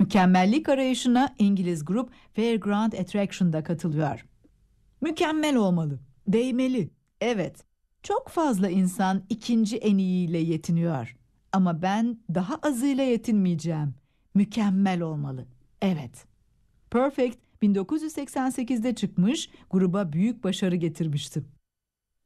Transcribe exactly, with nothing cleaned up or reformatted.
Mükemmellik arayışına İngiliz grup Fairground Attraction'da katılıyor. Mükemmel olmalı, değmeli. Evet, çok fazla insan ikinci en iyiyle yetiniyor. Ama ben daha azıyla yetinmeyeceğim. Mükemmel olmalı. Evet. Perfect bin dokuz yüz seksen sekizde çıkmış, gruba büyük başarı getirmişti.